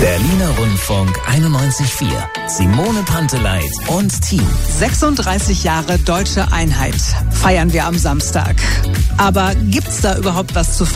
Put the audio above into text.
Berliner Rundfunk 91.4. Simone Panteleit und Team. 36 Jahre Deutsche Einheit feiern wir am Samstag. Aber gibt's da überhaupt was zu